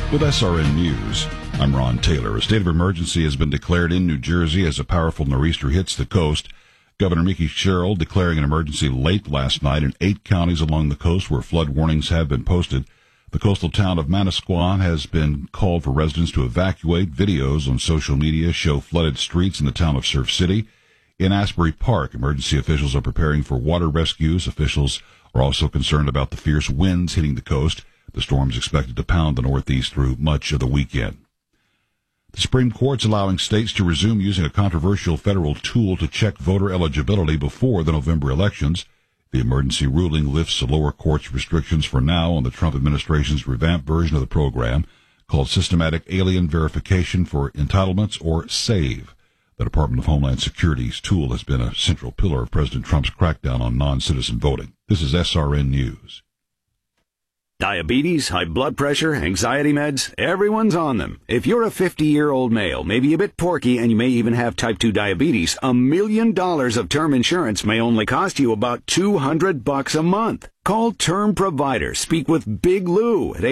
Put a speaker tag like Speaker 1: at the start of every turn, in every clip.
Speaker 1: With SRN News, I'm Ron Taylor. A state of emergency has been declared in New Jersey as a powerful nor'easter hits the coast. Governor Mickey Sherrill declaring an emergency late last night in 8 counties along the coast where flood warnings have been posted. The coastal town of Manasquan has been called for residents to evacuate. Videos on social media show flooded streets in the town of Surf City. In Asbury Park, emergency officials are preparing for water rescues. Officials are also concerned about the fierce winds hitting the coast. The storm is expected to pound the Northeast through much of the weekend. The Supreme Court's allowing states to resume using a controversial federal tool to check voter eligibility before the November elections. The emergency ruling lifts the lower court's restrictions for now on the Trump administration's revamped version of the program called Systematic Alien Verification for Entitlements, or SAVE. The Department of Homeland Security's tool has been a central pillar of President Trump's crackdown on non-citizen voting. This is SRN News.
Speaker 2: Diabetes, high blood pressure, anxiety meds, everyone's on them. If you're a 50-year-old male, maybe a bit porky, and you may even have type 2 diabetes, $1 million of term insurance may only cost you about $200 a month. Call Term Provider. Speak with Big Lou at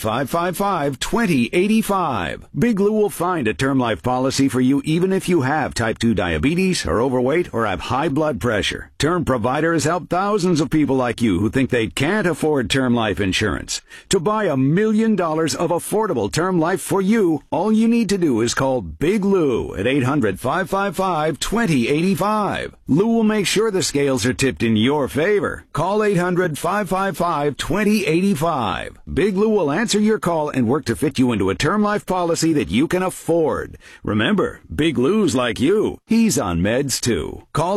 Speaker 2: 800-555-2085. Big Lou will find a term life policy for you even if you have type 2 diabetes, are overweight, or have high blood pressure. Term Provider has helped thousands of people like you who think they can't afford term life insurance. To buy $1 million of affordable term life for you, all you need to do is call Big Lou at 800-555-2085. Lou will make sure the scales are tipped in your favor. Call 800-555-2085. Big Lou will answer your call and work to fit you into a term life policy that you can afford. Remember, Big Lou's like you. He's on meds too. Call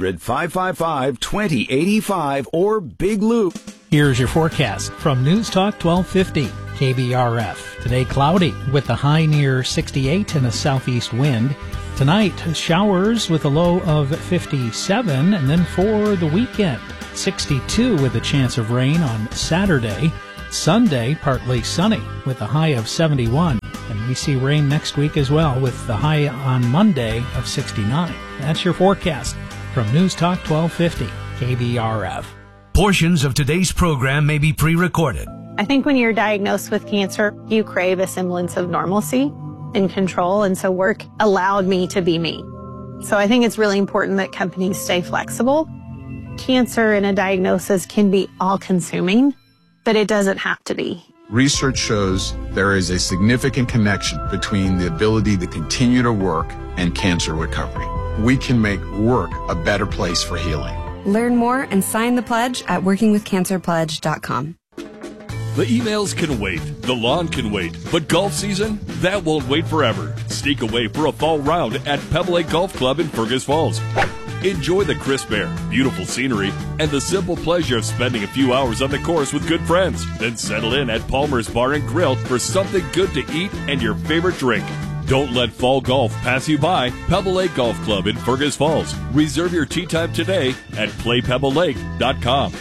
Speaker 2: 800-555-2085 or Big Lou.
Speaker 3: Here's your forecast from News Talk 1250 KBRF. Today cloudy with a high near 68 and a southeast wind. Tonight, showers with a low of 57, and then for the weekend, 62 with a chance of rain on Saturday. Sunday, partly sunny with a high of 71. And we see rain next week as well with the high on Monday of 69. That's your forecast from News Talk 1250 KBRF.
Speaker 4: Portions of today's program may be pre-recorded.
Speaker 5: I think when you're diagnosed with cancer, you crave a semblance of normalcy and control, and so work allowed me to be me. So I think it's really important that companies stay flexible. Cancer and a diagnosis can be all-consuming, but it doesn't have to be.
Speaker 6: Research shows there is a significant connection between the ability to continue to work and cancer recovery. We can make work a better place for healing.
Speaker 7: Learn more and sign the pledge at workingwithcancerpledge.com.
Speaker 8: The emails can wait, the lawn can wait, but golf season, that won't wait forever. Sneak away for a fall round at Pebble Lake Golf Club in Fergus Falls. Enjoy the crisp air, beautiful scenery, and the simple pleasure of spending a few hours on the course with good friends. Then settle in at Palmer's Bar and Grill for something good to eat and your favorite drink. Don't let fall golf pass you by. Pebble Lake Golf Club in Fergus Falls. Reserve your tee time today at playpebblelake.com.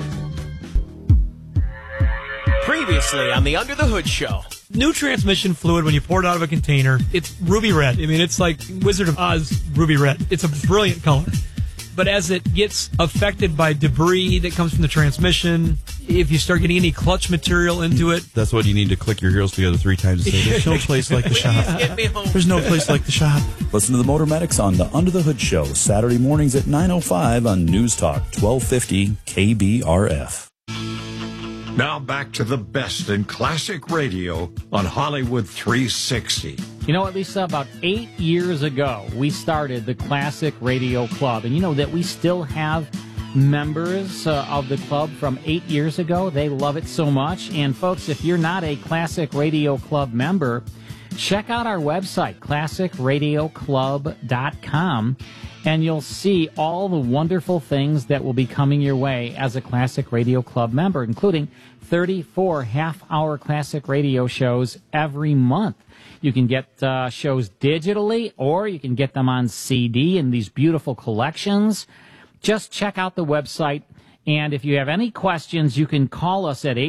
Speaker 9: Previously on the Under the Hood Show.
Speaker 10: New transmission fluid, when you pour it out of a container, it's ruby red. I mean, it's like Wizard of Oz ruby red. It's a brilliant color. But as it gets affected by debris that comes from the transmission, if you start getting any clutch material into it...
Speaker 11: That's what you need to click your heels together 3 times and say, there's no place like the shop. There's no place like the shop.
Speaker 12: Listen to the Motor Medics on the Under the Hood Show, Saturday mornings at 9:05 on News Talk 1250 KBRF.
Speaker 13: Now back to the best in classic radio on Hollywood 360.
Speaker 14: You know, at least about 8 years ago, we started the Classic Radio Club. And you know that we still have members of the club from 8 years ago. They love it so much. And folks, if you're not a Classic Radio Club member, check out our website, classicradioclub.com. And you'll see all the wonderful things that will be coming your way as a Classic Radio Club member, including 34 half-hour classic radio shows every month. You can get shows digitally, or you can get them on CD in these beautiful collections. Just check out the website, and if you have any questions, you can call us at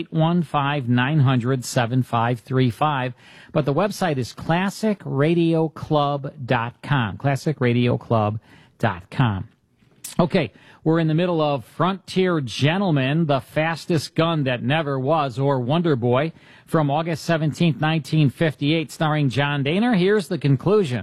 Speaker 14: 815-900-7535. But the website is classicradioclub.com, classicradioclub.com. Okay, we're in the middle of Frontier Gentleman, the fastest gun that never was, or Wonder Boy, from August 17, 1958, starring John Dehner. Here's the conclusion.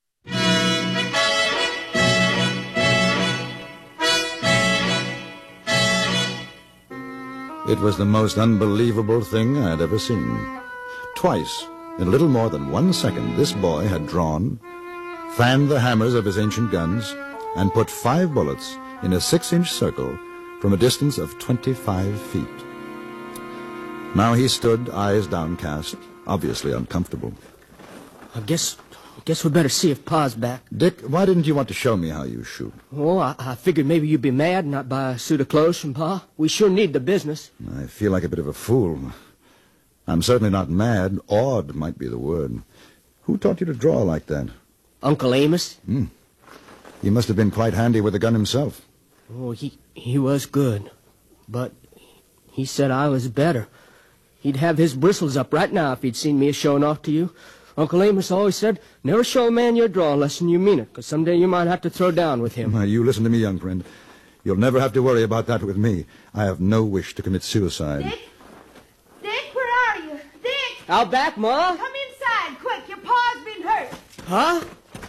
Speaker 15: It was the most unbelievable thing I had ever seen. Twice, in a little more than 1 second, this boy had drawn, fanned the hammers of his ancient guns, and put 5 bullets in a 6-inch circle from a distance of 25 feet. Now he stood, eyes downcast, obviously uncomfortable.
Speaker 16: I guess we better see if Pa's back.
Speaker 15: Dick, why didn't you want to show me how you shoot?
Speaker 16: Oh, I figured maybe you'd be mad not buy a suit of clothes from Pa. We sure need the business.
Speaker 15: I feel like a bit of a fool. I'm certainly not mad. Awed might be the word. Who taught you to draw like that?
Speaker 16: Uncle Amos.
Speaker 15: He must have been quite handy with a gun himself.
Speaker 16: Oh, he was good. But he said I was better. He'd have his bristles up right now if he'd seen me showing off to you. Uncle Amos always said, never show a man your draw unless you mean it, because someday you might have to throw down with him.
Speaker 15: Now, you listen to me, young friend. You'll never have to worry about that with me. I have no wish to commit suicide.
Speaker 17: Dick, where are you? Dick!
Speaker 16: Out back, Ma.
Speaker 17: Come inside, quick. Your pa's been hurt.
Speaker 16: Huh?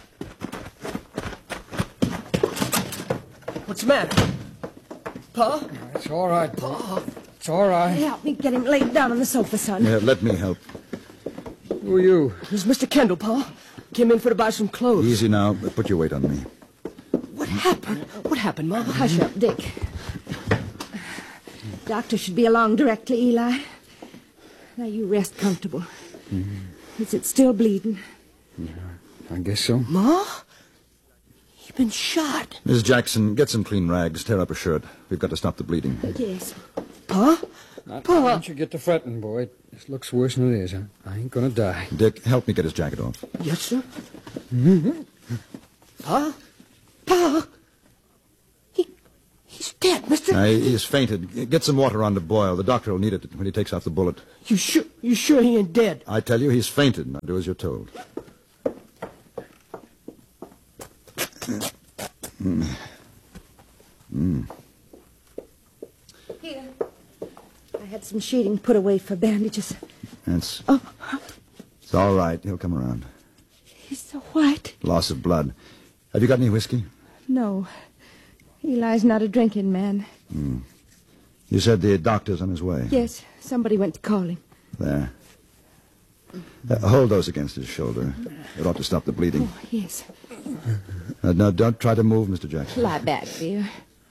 Speaker 16: What's the matter? Pa?
Speaker 18: It's all right, Pa. It's all right.
Speaker 17: Help me get him laid down on the sofa, son.
Speaker 15: Yeah, let me help.
Speaker 18: Who are you?
Speaker 16: This is Mr. Kendall, Pa. Came in for to buy some clothes.
Speaker 15: Easy now. Put your weight on me.
Speaker 16: What happened? What happened, Ma?
Speaker 17: Hush up, Dick. Doctor should be along directly, Eli. Now you rest comfortable. Is it still bleeding?
Speaker 18: Yeah, I guess so.
Speaker 16: Ma? You've been shot.
Speaker 15: Miss Jackson, get some clean rags. Tear up a shirt. We've got to stop the bleeding.
Speaker 17: Yes.
Speaker 16: Pa?
Speaker 18: Now,
Speaker 16: Pa?
Speaker 18: don't you get to fretting, boy. This looks worse than it is. I ain't gonna die.
Speaker 15: Dick, help me get his jacket off.
Speaker 16: Yes, sir. Pa? Pa? He's dead, mister.
Speaker 15: He's fainted. Get some water on to boil. The doctor will need it when he takes off the bullet.
Speaker 16: You sure he ain't dead?
Speaker 15: I tell you, he's fainted. Now do as you're told.
Speaker 17: Here. I had some sheeting put away for bandages.
Speaker 15: It's all right. He'll come around.
Speaker 17: He's so white.
Speaker 15: Loss of blood. Have you got any whiskey?
Speaker 17: No. Eli's not a drinking man.
Speaker 15: You said the doctor's on his way.
Speaker 17: Yes, somebody went to call him.
Speaker 15: There. Hold those against his shoulder. It ought to stop the bleeding.
Speaker 17: Oh, yes.
Speaker 15: Now, don't try to move, Mr. Jackson.
Speaker 17: Lie back, dear.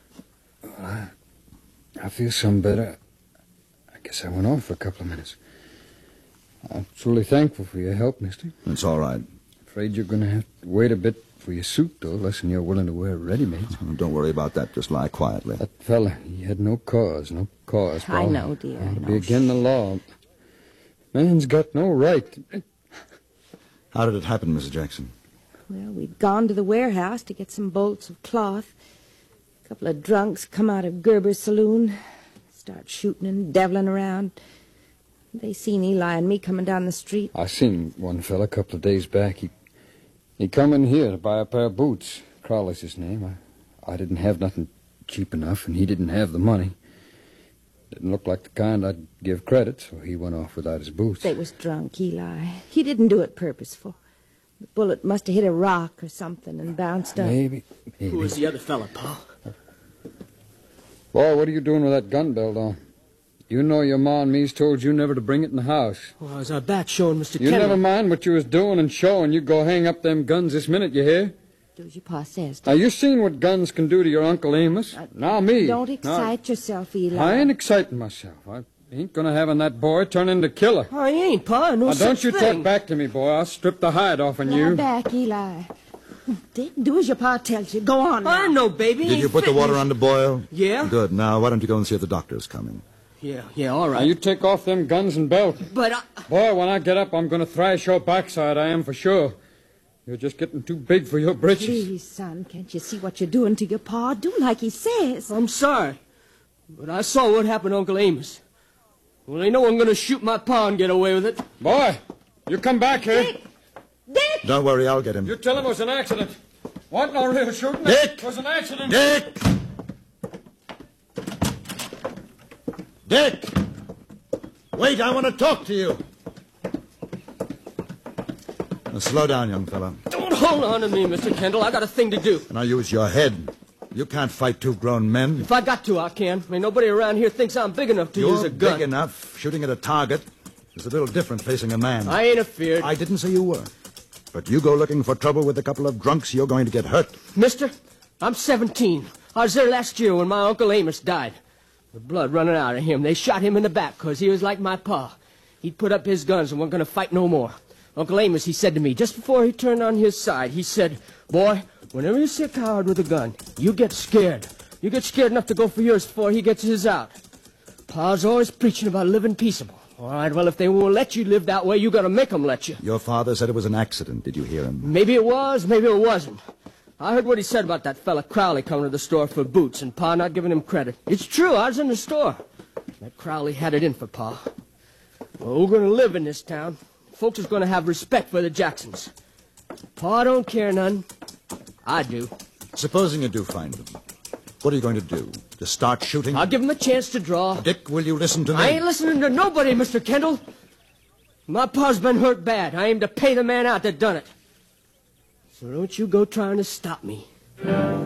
Speaker 18: I feel some better. I guess I went off for a couple of minutes. I'm truly thankful for your help, mister.
Speaker 15: It's all right.
Speaker 18: Afraid you're going to have to wait a bit for your suit, though, less than you're willing to wear ready-made.
Speaker 15: Don't worry about that. Just lie quietly.
Speaker 18: That fella, he had no cause, Paul.
Speaker 17: I know, dear.
Speaker 18: It'll be against the law. Man's got no right.
Speaker 15: How did it happen, Mrs. Jackson?
Speaker 17: Well, we'd gone to the warehouse to get some bolts of cloth. A couple of drunks come out of Gerber's saloon, start shooting and deviling around. They seen Eli and me coming down the street.
Speaker 18: I seen one fella a couple of days back. He come in here to buy a pair of boots. Crowley's his name. I didn't have nothing cheap enough, and he didn't have the money. Didn't look like the kind I'd give credit, so he went off without his boots.
Speaker 17: They was drunk, Eli. He didn't do it purposeful. The bullet must have hit a rock or something and bounced up.
Speaker 18: Maybe.
Speaker 16: Who was the other fella, Pa?
Speaker 18: Boy, what are you doing with that gun belt on? You know your ma and me's told you never to bring it in the house.
Speaker 16: Well, I was out back showing Mr.
Speaker 18: You
Speaker 16: Kendall.
Speaker 18: never mind what you was doing and showing. You go hang up them guns this minute, you hear?
Speaker 17: Do as your pa says.
Speaker 18: Now, you seen what guns can do to your Uncle Amos. Now, me.
Speaker 17: Don't excite yourself, Eli.
Speaker 18: I ain't exciting myself. I ain't gonna have that boy turn into killer.
Speaker 16: I ain't, Pa. No
Speaker 18: Now,
Speaker 16: such
Speaker 18: don't you
Speaker 16: thing.
Speaker 18: talk back to me, boy. I'll strip the hide off on you.
Speaker 17: Lie back, Eli. Dick, do as your pa tells you. Go on now.
Speaker 16: I know, baby.
Speaker 15: Did you put the water on to boil?
Speaker 16: Yeah.
Speaker 15: Good. Now, why don't you go and see if the doctor's coming?
Speaker 16: Yeah, all right.
Speaker 18: Now, you take off them guns and belt.
Speaker 16: But
Speaker 18: Boy, when I get up, I'm gonna thrash your backside, I am for sure. You're just getting too big for your britches.
Speaker 17: Please, son, can't you see what you're doing to your pa? Do like he says.
Speaker 16: I'm sorry, but I saw what happened to Uncle Amos. Well, ain't no one gonna shoot my pa and get away with it.
Speaker 18: Boy, you come back here.
Speaker 17: Dick!
Speaker 15: Don't worry, I'll get him.
Speaker 18: You tell him it was an accident.
Speaker 16: What? No real shooting?
Speaker 15: Dick!
Speaker 16: It was an accident.
Speaker 15: Dick! Dick! Wait, I want to talk to you. Now, slow down, young fella.
Speaker 16: Don't hold on to me, Mr. Kendall. I got a thing to do.
Speaker 15: Now use your head. You can't fight two grown men.
Speaker 16: If I got to, I can. I mean, nobody around here thinks I'm big enough to use a gun.
Speaker 15: You're big enough. Shooting at a target is a little different facing a man.
Speaker 16: I ain't afeard.
Speaker 15: I didn't say you were. But you go looking for trouble with a couple of drunks, you're going to get hurt.
Speaker 16: Mister, I'm 17. I was there last year when my Uncle Amos died. The blood running out of him. They shot him in the back because he was like my pa. He'd put up his guns and wasn't going to fight no more. Uncle Amos, he said to me, just before he turned on his side, he said, boy, whenever you see a coward with a gun, you get scared. You get scared enough to go for yours before he gets his out. Pa's always preaching about living peaceable. All right, well, if they won't let you live that way, you got to make them let you.
Speaker 15: Your father said it was an accident. Did you hear him?
Speaker 16: Maybe it was, maybe it wasn't. I heard what he said about that fella Crowley coming to the store for boots and Pa not giving him credit. It's true, I was in the store. That Crowley had it in for Pa. Well, we're going to live in this town. Folks is going to have respect for the Jacksons. Pa don't care none. I do.
Speaker 15: Supposing you do find them, what are you going to do? To start shooting?
Speaker 16: I'll give him a chance to draw.
Speaker 15: Dick, will you listen to me?
Speaker 16: I ain't listening to nobody, Mr. Kendall. My pa's been hurt bad. I aim to pay the man out that done it. So don't you go trying to stop me.